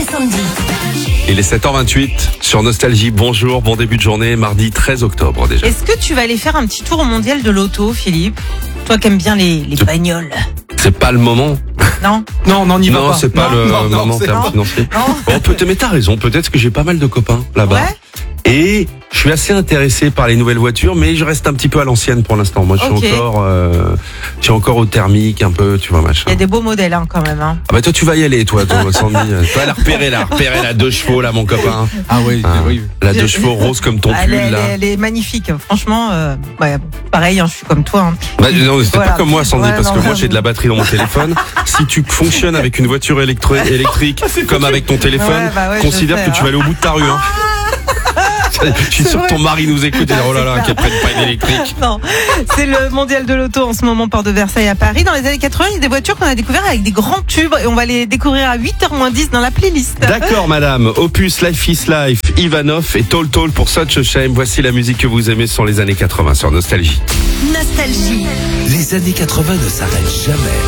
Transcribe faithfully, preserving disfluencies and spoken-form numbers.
samedi. Il est sept heures vingt-huit sur Nostalgie. Bonjour, bon début de journée, mardi treize octobre déjà. Est-ce que tu vas aller faire un petit tour au mondial de l'auto, Philippe? Toi qui aimes bien les, les Je- bagnoles. C'est pas le moment. Non? Non, non, n'y va Non, pas. c'est pas Non, le non, non, moment en c'est- termes non. financiers. Non? Bon, peut-être, mais t'as raison, peut-être que j'ai pas mal de copains là-bas. Ouais? Et je suis assez intéressé par les nouvelles voitures, mais je reste un petit peu à l'ancienne pour l'instant. Moi, je suis Ok. encore, euh, je suis encore au thermique un peu, tu vois, machin. Il y a des beaux modèles hein, quand même. Hein. Ah bah toi, tu vas y aller, toi, toi, Sandy. Toi, la repérer, là, repérer la deux chevaux, là, mon copain. Ah oui, Ah, oui. la deux chevaux rose comme ton Ah, pull, elle, est- là. elle est magnifique. Franchement, euh, ouais, bon, pareil, hein, je suis comme toi. Hein. Bah, non, c'était Voilà. pas comme moi, Sandy, Ouais, parce non, que moi, vraiment. j'ai de la batterie dans mon téléphone. Si tu fonctionnes avec une voiture électro- électrique, comme avec ton téléphone, Ouais, bah ouais, je considère sais, que tu hein. vas aller au bout de ta rue, hein. Je suis C'est sûr que vrai. ton mari nous écoute et dit, Ah, oh là c'est là, clair. qu'elle prenne pas une électrique. Non, c'est le mondial de l'auto en ce moment, Porte de Versailles à Paris. Dans les années quatre-vingts, il y a des voitures qu'on a découvertes avec des grands tubes et on va les découvrir à huit heures moins dix dans la playlist. D'accord, madame. Opus, Life is Life, Ivanov et Tall Tall pour Such a Shame. Voici la musique que vous aimez sur les années quatre-vingts sur Nostalgie. Nostalgie. Les années quatre-vingts ne s'arrêtent jamais.